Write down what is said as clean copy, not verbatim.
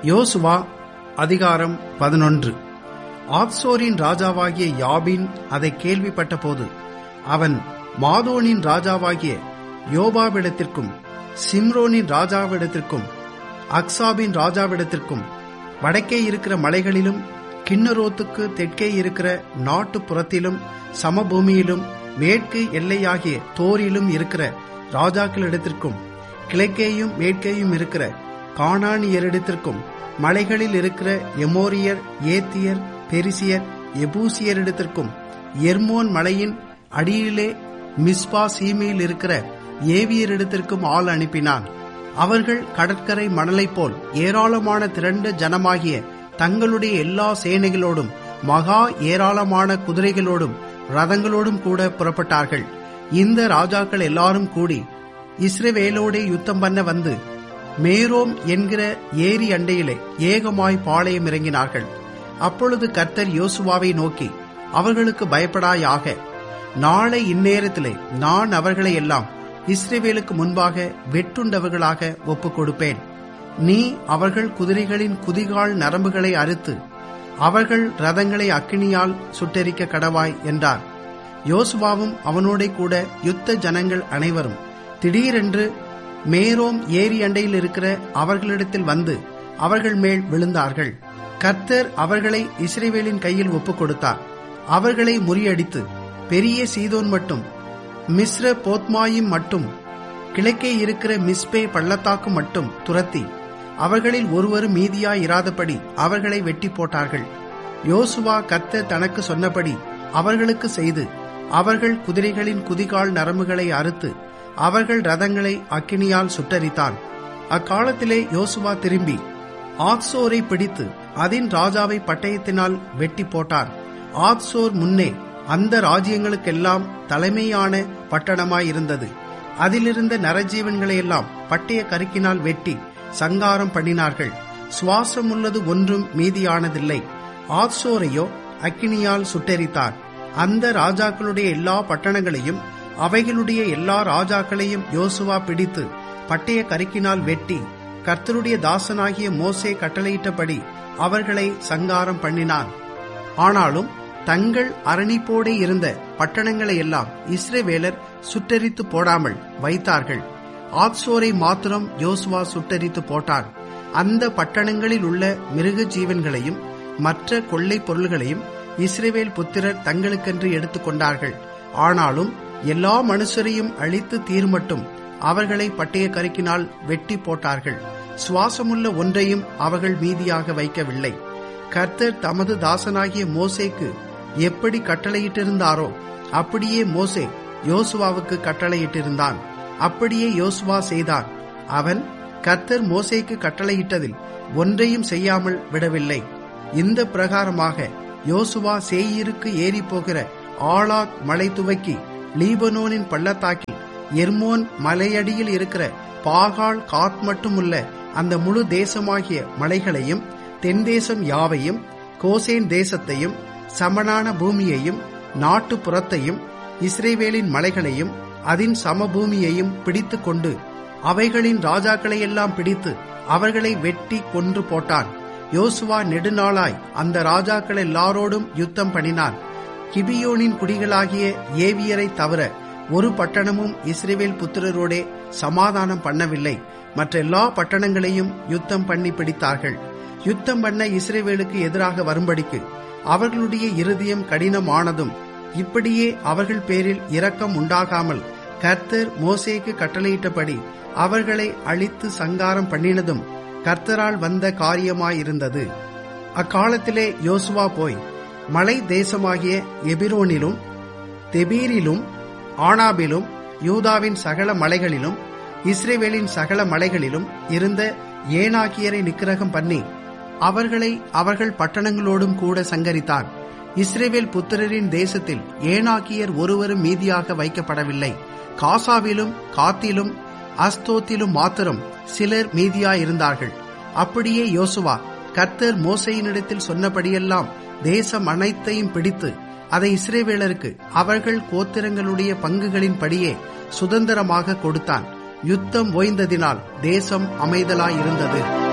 யோசுவா அதிகாரம் 11. ஆத்சோரின் ராஜாவாகிய யாபீன் அதை கேள்விப்பட்ட போது அவன் மாதோனின் ராஜாவாகிய யோபாவிடத்திற்கும் சிம்ரோனின் ராஜாவிடத்திற்கும் அக்சாபின் ராஜாவிடத்திற்கும் வடக்கே இருக்கிற மலைகளிலும் கிண்ணரோத்துக்கு தெற்கே இருக்கிற நாட்டுப்புறத்திலும் சமபூமியிலும் மேற்கு எல்லையாகிய தோரிலும் இருக்கிற ராஜாக்களிடத்திற்கும் கிழக்கேயும் மேற்கேயும் இருக்கிற கானானியரிடத்திற்கும் மலைகளில் இருக்கிற எமோரியர், ஏத்தியர், பெரிசியர், எபூசியரிடத்திற்கும் எர்மோன் மலையின் அடியிலே மிஸ்பா சீமையில் இருக்கிற ஏவியரிடத்திற்கும் ஆள் அனுப்பினான். அவர்கள் கடற்கரை மணலைப் போல் ஏராளமான திரண்ட ஜனமாகிய தங்களுடைய எல்லா சேனைகளோடும் மகா ஏராளமான குதிரைகளோடும் ரதங்களோடும் கூட புறப்பட்டார்கள். இந்த ராஜாக்கள் எல்லாரும் கூடி இஸ்ரவேலோடே யுத்தம் பண்ண வந்து மேரோம் என்கிற ஏரி அண்டையிலே ஏகமாய் பாளையம் இறங்கினார்கள். அப்பொழுது கர்த்தர் யோசுவாவை நோக்கி, அவர்களுக்கு பயப்படாயாக, நாளை இந்நேரத்திலே நான் அவர்களை எல்லாம் இஸ்ரவேலுக்கு முன்பாக வெட்டுண்டவர்களாக ஒப்புக் கொடுப்பேன். நீ அவர்கள் குதிரைகளின் குதிகால் நரம்புகளை அறுத்து அவர்கள் ரதங்களை அக்கினியால் சுட்டெரிக்க கடவாய் என்றார். யோசுவாவும் அவனோட கூட யுத்த ஜனங்கள் அனைவரும் திடீரென்று மேரோம் ஏரி அண்டையில் இருக்கிற அவர்களிடத்தில் வந்து அவர்கள் மேல் விழுந்தார்கள். கர்த்தர் அவர்களை இஸ்ரவேலின் கையில் ஒப்புக் கொடுத்தார். அவர்களை முறியடித்து பெரிய சீதோன் மட்டும் மிஸ்ர போத்மாயும் மட்டும் கிழக்கே இருக்கிற மிஸ்பே பள்ளத்தாக்கு மட்டும் துரத்தி அவர்களில் ஒருவரும் மீதியாய் இராதபடி அவர்களை வெட்டி போட்டார்கள். யோசுவா கர்த்தர் தனக்கு சொன்னபடி அவர்களுக்கு செய்து அவர்கள் குதிரைகளின் குதிகால் நரம்புகளை அறுத்து அவர்கள் ரதங்களை அக்கினியால் சுட்டரித்தான். அக்காலத்திலே யோசுவா திரும்பி ஆத்சோரை பிடித்து அதன் ராஜாவை பட்டயத்தினால் வெட்டி போட்டான். ஆத்சோர் முன்னே அந்த ராஜ்யங்களுக்கெல்லாம் தலைமையான பட்டணமாயிருந்தது. அதிலிருந்த நரஜீவன்களையெல்லாம் பட்டய கருக்கினால் வெட்டி சங்காரம் பண்ணினார்கள். சுவாசமுள்ளது ஒன்றும் மீதியானதில்லை. ஆத்சோரையோ அக்கினியால் சுட்டெரித்தார். அந்த ராஜாக்களுடைய எல்லா பட்டணங்களையும் அவைகளுடைய எல்லா ராஜாக்களையும் யோசுவா பிடித்து பட்டய கருக்கினால் வெட்டி கர்த்தருடைய தாசனாகிய மோசே கட்டளையிட்டபடி அவர்களை சங்காரம் பண்ணினான். ஆனாலும் தங்கள் அரணிப்போடே இருந்த பட்டணங்களை எல்லாம் இஸ்ரவேலர் சுட்டெரித்து போடாமல் வைத்தார்கள். ஆத்சோரை மாத்திரம் யோசுவா சுட்டெரித்து போட்டான். அந்த பட்டணங்களில் உள்ள மிருக ஜீவன்களையும் மற்ற கொள்ளை பொருள்களையும் இஸ்ரவேல் புத்திரர் தங்களுக்கென்று எடுத்துக்கொண்டார்கள். ஆனாலும் எல்லா மனுஷரையும் அழித்து தீர்மட்டும் அவர்களை பட்டய கருக்கினால் வெட்டி போட்டார்கள். சுவாசமுள்ள ஒன்றையும் அவர்கள் மீதியாக வைக்கவில்லை. கர்த்தர் தமது தாசனாகிய மோசேக்கு எப்படி கட்டளையிட்டிருந்தாரோ அப்படியே மோசே யோசுவாவுக்கு கட்டளையிட்டிருந்தான். அப்படியே யோசுவா செய்தான். அவன் கர்த்தர் மோசேக்கு கட்டளையிட்டதில் ஒன்றையும் செய்யாமல் விடவில்லை. இந்த பிரகாரமாக யோசுவா சேயீருக்கு ஏறி போகிற ஆலாக் மலை துவக்கி லீபனோனின் பள்ளத்தாக்கில் எர்மோன் மலையடியில் இருக்கிற பாகால் காத் மட்டும் உள்ள அந்த முழு தேசமாகிய மலைகளையும் தென்தேசம் யாவையும் கோசேன் தேசத்தையும் சமனான பூமியையும் நாட்டுப்புறத்தையும் இஸ்ரவேலின் மலைகளையும் அதன் சமபூமியையும் பிடித்து கொண்டு அவைகளின் ராஜாக்களையெல்லாம் பிடித்து அவர்களை வெட்டி கொன்று போட்டான். யோசுவா நெடுநாளாய் அந்த ராஜாக்கள் எல்லாரோடும் யுத்தம் பண்ணினான். கிபியோனின் குடிகளாகிய ஏவியரை தவிர ஒரு பட்டணமும் இஸ்ரவேல் புத்திரரோடே சமாதானம் பண்ணவில்லை. மற்ற எல்லா பட்டணங்களையும் யுத்தம் பண்ணி பிடித்தார்கள். யுத்தம் பண்ண இஸ்ரவேலுக்கு எதிராக வரும்படிக்கு அவர்களுடைய இருதயம் கடினமானதும் இப்படியே அவர்கள் பேரில் இரக்கம் உண்டாகாமல் கர்த்தர் மோசேக்கு கட்டளையிட்டபடி அவர்களை அழித்து சங்காரம் பண்ணினதும் கர்த்தரால் வந்த காரியமாயிருந்தது. அக்காலத்திலே யோசுவா போய் மலை தேசமாகிய எபிரோனிலும் தெபீரிலும் ஆனாபிலும் யூதாவின் சகல மலைகளிலும் இஸ்ரவேலின் சகல மலைகளிலும் இருந்த ஏனாக்கியரை நிக்கிரகம் பண்ணி அவர்களை அவர்கள் பட்டணங்களோடும் கூட சங்கரித்தான். இஸ்ரவேல் புத்திரரின் தேசத்தில் ஏனாக்கியர் ஒருவரும் மீதியாக வைக்கப்படவில்லை. காசாவிலும் காத்திலும் அஸ்தோத்திலும் மாத்திரம் சிலர் மீதியாயிருந்தார்கள். அப்படியே யோசுவா கர்த்தர் மோசேயினிடத்தில் சொன்னபடியெல்லாம் தேசம் அனைத்தையும் பிடித்து அதை இஸ்ரவேலருக்கு அவர்கள் கோத்திரங்களுடைய பங்குகளின் படியே சுதந்திரமாக கொடுத்தான். யுத்தம் ஓய்ந்ததினால் தேசம் அமைதலாயிருந்தது.